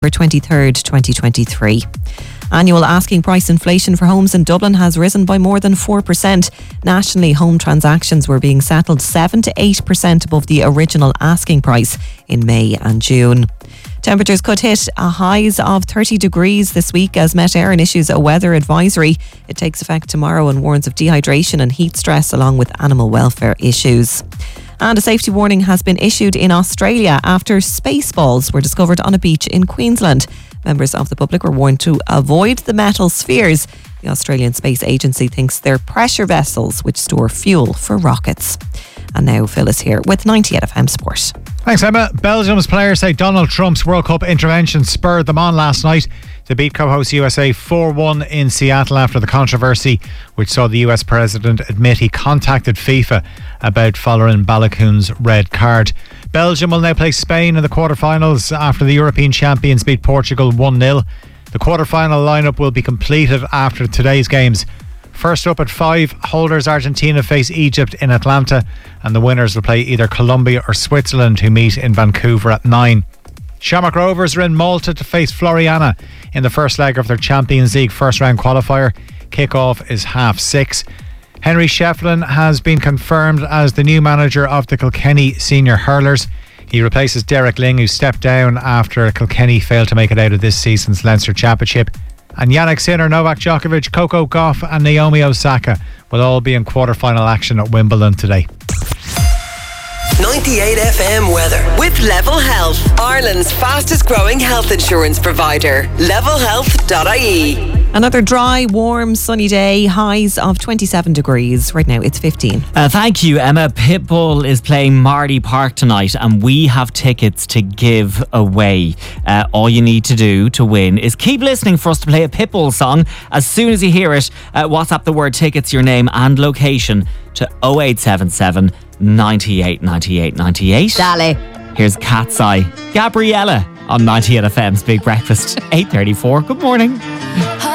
23rd, 2023. Annual asking price inflation for homes in Dublin has risen by more than 4%. Nationally, home transactions were being settled 7 to 8% above the original asking price in May and June. Temperatures could hit a highs of 30 degrees this week as Met Éireann issues a weather advisory. It takes effect tomorrow and warns of dehydration and heat stress along with animal welfare issues. And a safety warning has been issued in Australia after spaceballs were discovered on a beach in Queensland. Members of the public were warned to avoid the metal spheres. The Australian Space Agency thinks they're pressure vessels which store fuel for rockets. And now Phil is here with 98FM Sport. Thanks, Emma. Belgium's players say Donald Trump's World Cup intervention spurred them on last night to beat co-host USA 4-1 in Seattle after the controversy which saw the US president admit he contacted FIFA about following Balogun's red card. Belgium will now play Spain in the quarterfinals after the European champions beat Portugal 1-0. The quarterfinal lineup will be completed after today's games. First up at 5, holders Argentina face Egypt in Atlanta, and the winners will play either Colombia or Switzerland, who meet in Vancouver at 9. Shamrock Rovers are in Malta to face Floriana in the first leg of their Champions League first round qualifier. Kick-off is 6:30. Henry Shefflin has been confirmed as the new manager of the Kilkenny senior hurlers. He replaces Derek Ling, who stepped down after Kilkenny failed to make it out of this season's Leinster Championship. And Yannick Sinner, Novak Djokovic, Coco Gauff and Naomi Osaka will all be in quarter-final action at Wimbledon today. 98FM weather with Level Health, Ireland's fastest growing health insurance provider. levelhealth.ie. Another dry, warm, sunny day. Highs of 27 degrees. Right now it's 15. Thank you, Emma. Pitbull is playing Mardy Park tonight and we have tickets to give away. All you need to do to win is keep listening for us to play a Pitbull song. As soon as you hear it, WhatsApp the word tickets, your name and location to 0877 98 98 98. Dale. Here's Cat's Eye. Gabriella on 98FM's Big Breakfast. 8:34. Good morning.